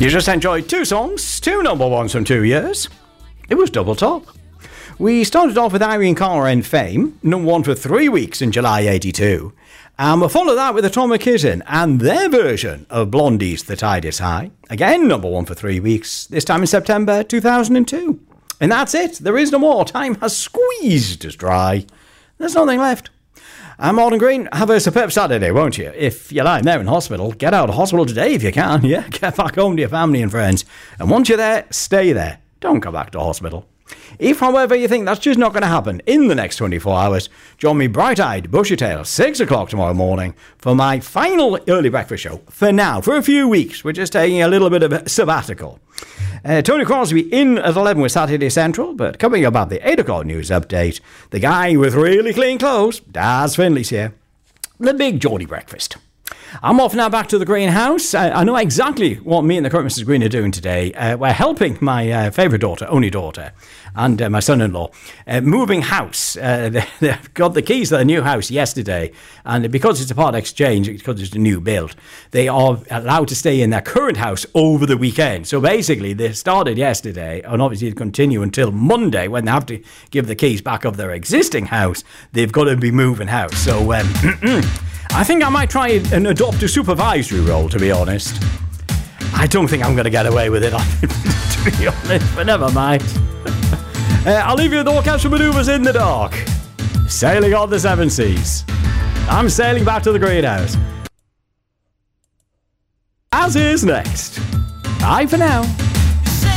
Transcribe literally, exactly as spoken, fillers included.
You just enjoyed two songs, two number ones from two years. It was double top. We started off with Irene Cara and Fame, number one for three weeks in July eighty-two. And we followed that with Atomic Kitten and their version of Blondie's The Tide Is High. Again, number one for three weeks, this time in September two thousand two. And that's it. There is no more. Time has squeezed us dry. There's nothing left. I'm Morgan Green. Have a superb Saturday, won't you? If you're lying there in hospital, get out of hospital today if you can. Yeah, get back home to your family and friends. And once you're there, stay there. Don't go back to hospital. If, however, you think that's just not going to happen in the next twenty-four hours, join me bright-eyed, bushy-tailed, six o'clock tomorrow morning for my final early breakfast show. For now, for a few weeks, we're just taking a little bit of a sabbatical. Uh, Tony Crosby in at eleven with Saturday Central, but coming up at the eight o'clock news update, the guy with really clean clothes, Daz Finley's here. The big Geordie breakfast. I'm off now back to the greenhouse. I, I know exactly what me and the current Missus Green are doing today. Uh, we're helping my uh, favourite daughter, only daughter, and uh, my son-in-law, uh, moving house. Uh, they, they've got the keys to the new house yesterday, and because it's a part exchange, because it's a new build, they are allowed to stay in their current house over the weekend. So basically, they started yesterday, and obviously they continue until Monday, when they have to give the keys back of their existing house. They've got to be moving house. So, um, I think I might try and adopt a supervisory role, to be honest. I don't think I'm going to get away with it, to be honest, but never mind. uh, I'll leave you with all kinds of manoeuvres in the dark. Sailing on the seven seas. I'm sailing back to the greenhouse. As is next. Bye for now.